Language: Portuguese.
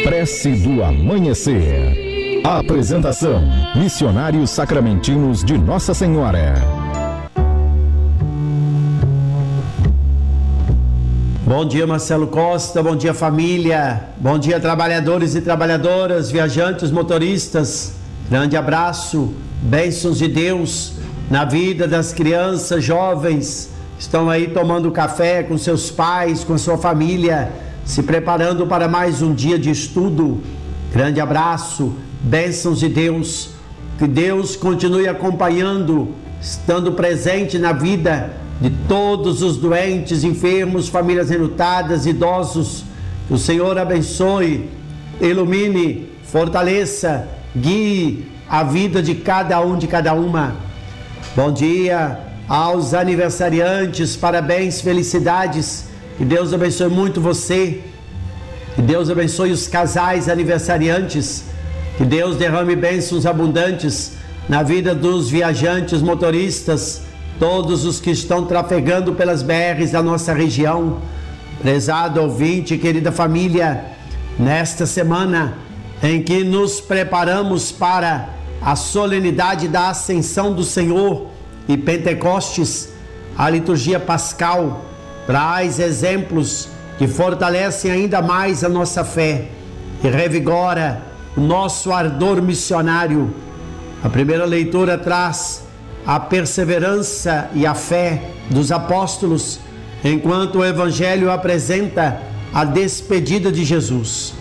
Prece do Amanhecer. Apresentação: Missionários Sacramentinos de Nossa Senhora. Bom dia, Marcelo Costa, bom dia, família, bom dia, trabalhadores e trabalhadoras, viajantes, motoristas. Grande abraço, bênçãos de Deus na vida das crianças, jovens, estão aí tomando café com seus pais, com sua família, se preparando para mais um dia de estudo. Grande abraço, bênçãos de Deus, que Deus continue acompanhando, estando presente na vida de todos os doentes, enfermos, famílias enlutadas, idosos. Que o Senhor abençoe, ilumine, fortaleça, guie a vida de cada um, de cada uma. Bom dia aos aniversariantes, parabéns, felicidades. Que Deus abençoe muito você. Que Deus abençoe os casais aniversariantes. Que Deus derrame bênçãos abundantes na vida dos viajantes, motoristas, todos os que estão trafegando pelas BRs da nossa região. Prezado ouvinte, querida família, nesta semana em que nos preparamos para a solenidade da Ascensão do Senhor e Pentecostes, a liturgia pascal traz exemplos que fortalecem ainda mais a nossa fé e revigora o nosso ardor missionário. A primeira leitura traz a perseverança e a fé dos apóstolos, enquanto o Evangelho apresenta a despedida de Jesus.